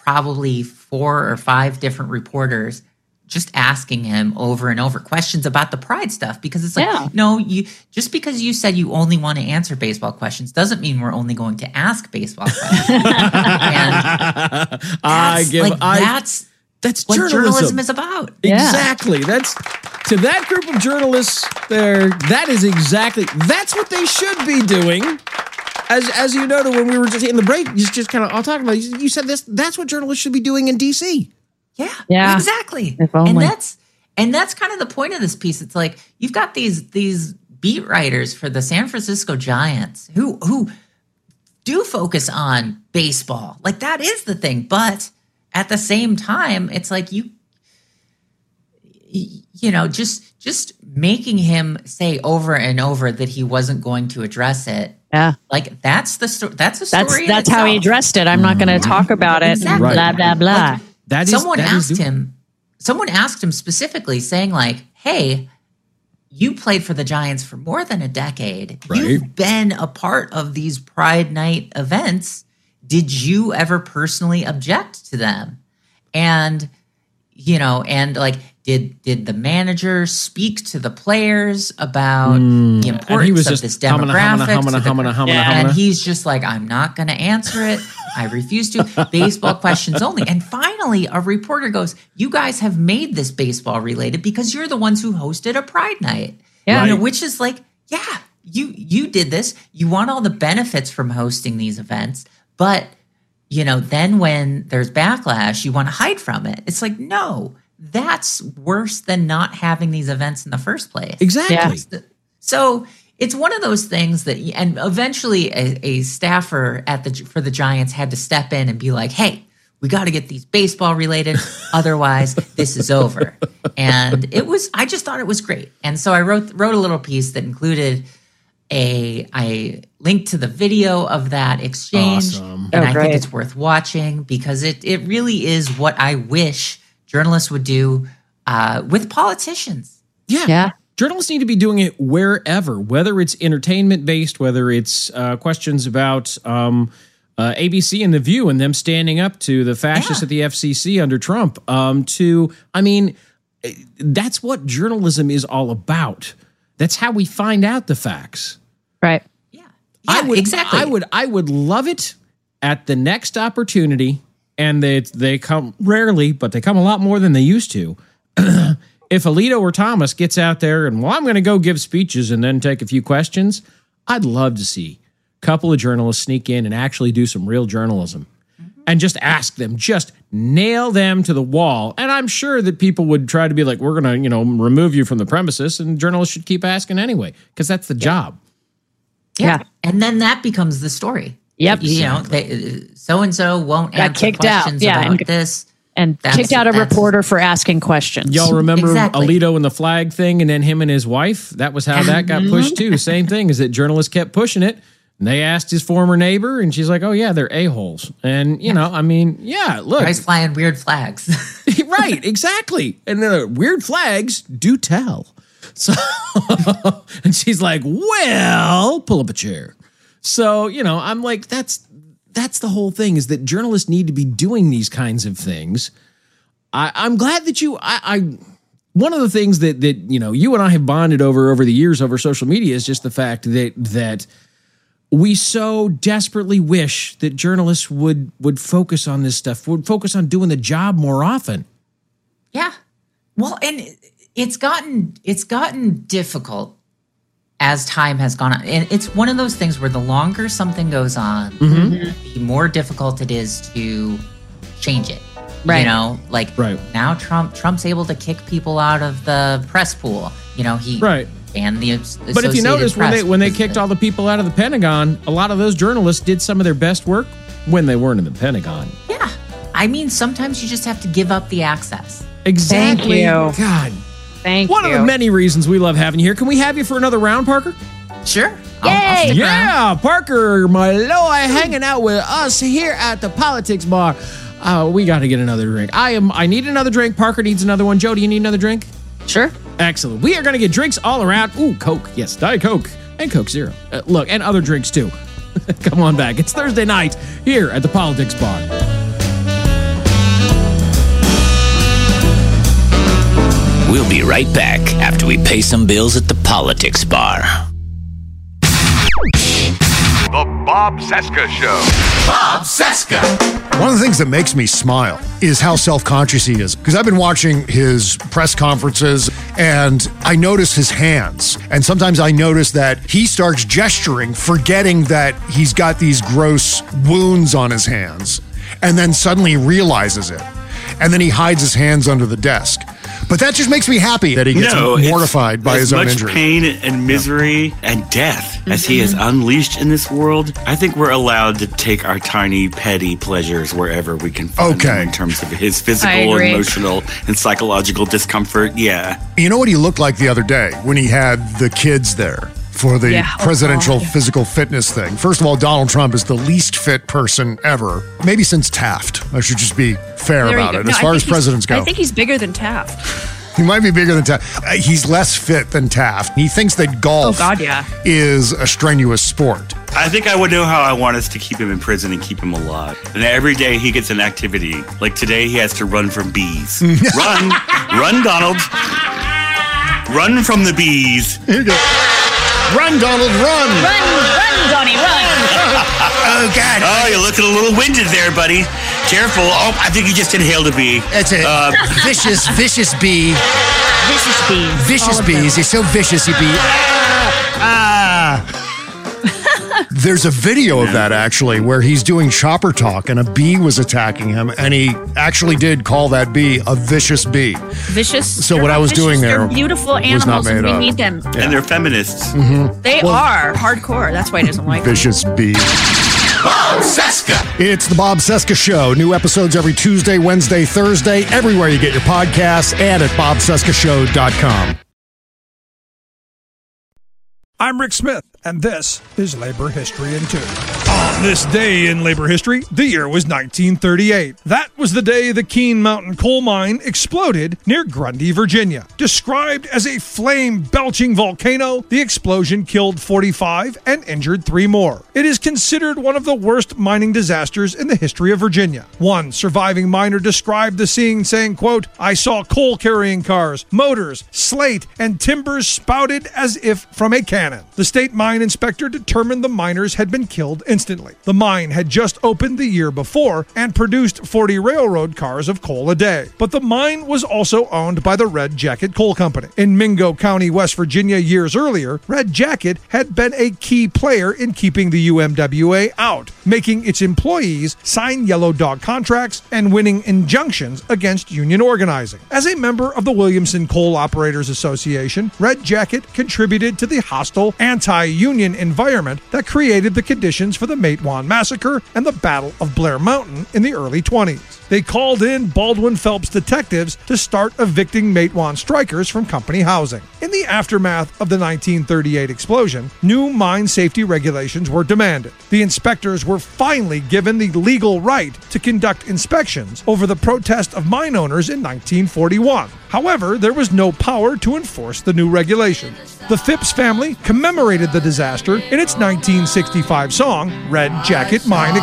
probably 4 or 5 different reporters just asking him over and over questions about the Pride stuff, because it's like, no, you just because you said you only want to answer baseball questions doesn't mean we're only going to ask baseball questions. That's what journalism is about. Exactly. That's to that group of journalists there. That's what they should be doing. As you noted when we were just in the break, just kind of all talking about. You said this. That's what journalists should be doing in DC. Yeah, exactly. And that's kind of the point of this piece. It's like you've got these beat writers for the San Francisco Giants who do focus on baseball. Like that is the thing, but at the same time, it's like you know, just making him say over and over that he wasn't going to address it. Yeah, like that's the story. That's a story. That's how he addressed it. I'm not going to talk about it. Exactly. Blah blah blah. Like, someone asked him specifically, saying like, "Hey, you played for the Giants for more than a decade. Right. You've been a part of these Pride Night events. Did you ever personally object to them?" And like, did the manager speak to the players about the importance of this demographic? And he's just like, I'm not going to answer it. I refuse to. Baseball questions only. And finally, a reporter goes, "You guys have made this baseball related because you're the ones who hosted a Pride Night." Yeah, right. Which is like, you did this. You want all the benefits from hosting these events, but then when there's backlash, you want to hide from it. It's like, no. That's worse than not having these events in the first place. Exactly. Yeah. So it's one of those things that, and eventually a staffer for the Giants had to step in and be like, "Hey, we got to get these baseball related, otherwise this is over." And I just thought it was great. And so I wrote a little piece that included I linked to the video of that exchange. Awesome. And I think it's worth watching because it really is what I wish journalists would do with politicians. Yeah. Journalists need to be doing it wherever, whether it's entertainment-based, whether it's questions about ABC and The View and them standing up to the fascists at the FCC under Trump. That's what journalism is all about. That's how we find out the facts. Right. Yeah, exactly. I would love it at the next opportunity. And they come rarely, but they come a lot more than they used to. If Alito or Thomas gets out there and, I'm going to go give speeches and then take a few questions, I'd love to see a couple of journalists sneak in and actually do some real journalism and just ask them, just nail them to the wall. And I'm sure that people would try to be like, we're going to, remove you from the premises, and journalists should keep asking anyway, because that's the job. Yeah. And then that becomes the story. Yep. So-and-so won't answer questions about this. And kicked out a reporter for asking questions. Y'all remember Alito and the flag thing, and then him and his wife? That was how that got pushed too. Same thing, is that journalists kept pushing it. And they asked his former neighbor, and she's like, "Oh yeah, they're a-holes." And look, guys flying weird flags. Right, exactly. And weird flags do tell. So, and she's like, "Well, pull up a chair." So, I'm like, that's the whole thing, is that journalists need to be doing these kinds of things. I'm glad that one of the things that you and I have bonded over the years over social media is just the fact that we so desperately wish that journalists would focus on this stuff, would focus on doing the job more often. Yeah. Well, and it's gotten difficult as time has gone on. And it's one of those things where the longer something goes on, the more difficult it is to change it. Right. Now Trump's able to kick people out of the press pool. He banned the Associated But if you notice, Press when they kicked all the people out of the Pentagon, a lot of those journalists did some of their best work when they weren't in the Pentagon. Yeah. I mean, sometimes you just have to give up the access. Exactly. Thank you. God. Thank One you. of the many reasons we love having you here. Can we have you for another round, Parker? Sure. Yay! I'll Parker, my lord, hanging out with us here at the Politics Bar. We got to get another drink. I need another drink. Parker needs another one. Joe, do you need another drink? Sure. Excellent. We are going to get drinks all around. Ooh, Coke. Yes, Diet Coke. And Coke Zero. Look, and other drinks too. Come on back. It's Thursday night here at the Politics Bar. We'll be right back after we pay some bills at the politics bar. The Bob Cesca Show. Bob Cesca. One of the things that makes me smile is how self-conscious he is. Because I've been watching his press conferences and I notice his hands. And sometimes I notice that he starts gesturing, forgetting that he's got these gross wounds on his hands. And then suddenly realizes it. And then he hides his hands under the desk. But that just makes me happy that he gets mortified by his own injury. As much pain and misery and death as he has unleashed in this world, I think we're allowed to take our tiny, petty pleasures wherever we can find them in terms of his physical, emotional, and psychological discomfort. Yeah. You know what he looked like the other day when he had the kids there for the presidential physical fitness thing? First of all, Donald Trump is the least fit person ever, maybe since Taft. I should just be fair about it. As far as presidents go, I think he's bigger than Taft. He might be bigger than Taft. He's less fit than Taft. He thinks that golf is a strenuous sport. I think I would know how I want us to keep him in prison and keep him alive. And every day he gets an activity. Like today, he has to run from bees. Run, Donald. Run from the bees. Here you go. Run, Donald, run! Run, Donnie, run! Oh, God. Oh, you're looking a little winded there, buddy. Careful. Oh, I think you just inhaled a bee. It's a vicious bee. Vicious bees. Vicious bees. They're so vicious, you bee. There's a video of that, actually, where he's doing chopper talk and a bee was attacking him, and he actually did call that bee a vicious bee. Vicious? So what I was doing there they're beautiful animals, and we need them. Yeah. And they're feminists. Mm-hmm. They are hardcore. That's why he doesn't like vicious bee. Bob Cesca. It's the Bob Cesca Show. New episodes every Tuesday, Wednesday, Thursday, everywhere you get your podcasts, and at bobcescashow.com. I'm Rick Smith, and this is Labor History in 2. On this day in labor history, the year was 1938. That was the day the Keene Mountain coal mine exploded near Grundy, Virginia. Described as a flame-belching volcano, the explosion killed 45 and injured 3 more. It is considered one of the worst mining disasters in the history of Virginia. One surviving miner described the scene saying, quote, "I saw coal-carrying cars, motors, slate, and timbers spouted as if from a cannon." The state mine inspector determined the miners had been killed instantly. The mine had just opened the year before and produced 40 railroad cars of coal a day. But the mine was also owned by the Red Jacket Coal Company. In Mingo County, West Virginia, years earlier, Red Jacket had been a key player in keeping the UMWA out, making its employees sign yellow dog contracts and winning injunctions against union organizing. As a member of the Williamson Coal Operators Association, Red Jacket contributed to the hostile anti-union environment that created the conditions for the Matewan Massacre and the Battle of Blair Mountain in the early 20s. They called in Baldwin Phelps detectives to start evicting Matewan strikers from company housing. In the aftermath of the 1938 explosion, new mine safety regulations were demanded. The inspectors were finally given the legal right to conduct inspections over the protest of mine owners in 1941. However, there was no power to enforce the new regulations. The Phipps family commemorated the disaster in its 1965 song, Red Jacket Mine